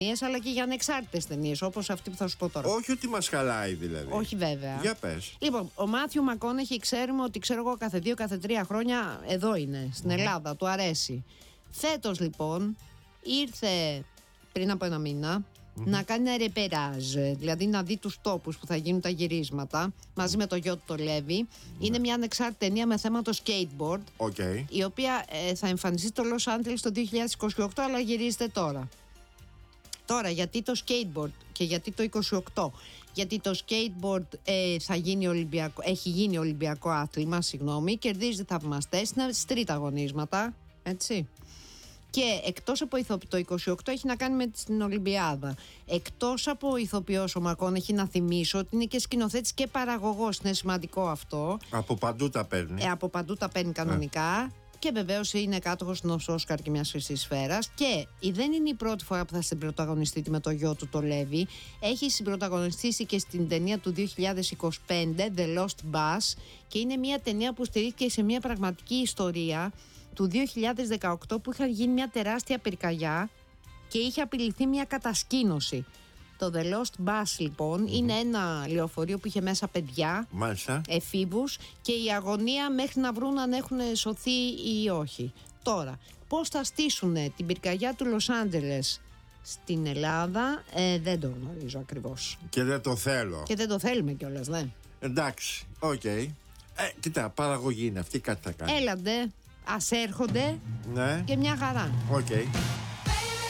αλλά και για ανεξάρτητες ταινίες, όπως αυτή που θα σου πω τώρα. Όχι ότι μας χαλάει δηλαδή. Όχι βέβαια. Για πες. Λοιπόν, ο Μάθιου Μακκόνεχι ξέρουμε ότι κάθε 2, κάθε 3 χρόνια εδώ είναι, στην Ελλάδα, του αρέσει. Φέτος λοιπόν ήρθε πριν από 1 μήνα να κάνει ένα ρεπεράζ, δηλαδή να δει τους τόπους που θα γίνουν τα γυρίσματα μαζί με το γιο του το Λέβη. Είναι μια ανεξάρτητη ταινία με θέμα το skateboard, η οποία θα εμφανιστεί στο Los Angeles το 2028, αλλά γυρίζεται τώρα. Τώρα, γιατί το skateboard και γιατί το 28? Γιατί το skateboard έχει γίνει Ολυμπιακό άθλημα, κερδίζει θαυμαστές, είναι στις τρίτα αγωνίσματα, έτσι. Και εκτός από το 28 έχει να κάνει με την Ολυμπιάδα. Εκτός από ηθοποιός, ο Μακκόνεχι, να θυμίσω ότι είναι και σκηνοθέτης και παραγωγός, είναι σημαντικό αυτό. Από παντού τα παίρνει. Από παντού τα παίρνει κανονικά. Και βεβαίως είναι κάτοχος ενός Όσκαρ και μιας Χρυσής Σφαίρας. Και δεν είναι η πρώτη φορά που θα συμπρωταγωνιστεί με το γιο του το Λέβη. Έχει συμπρωταγωνιστήσει και στην ταινία του 2025, The Lost Bus. Και είναι μια ταινία που στηρίχθηκε σε μια πραγματική ιστορία του 2018, που είχαν γίνει μια τεράστια πυρκαγιά και είχε απειληθεί μια κατασκήνωση. Το The Lost Bus λοιπόν είναι ένα λεωφορείο που είχε μέσα παιδιά, εφήβους, και η αγωνία μέχρι να βρουν αν έχουν σωθεί ή όχι. Τώρα, πώς θα στήσουν την πυρκαγιά του Λος Άντζελες στην Ελλάδα, δεν το γνωρίζω ακριβώς. Και δεν το θέλω. Και δεν το θέλουμε κιόλας, ναι. Εντάξει, οκ. Κοίτα, παραγωγή είναι αυτή, κάτι θα κάνει. Έλαντε, ας έρχονται, και μια χαρά. Οκ.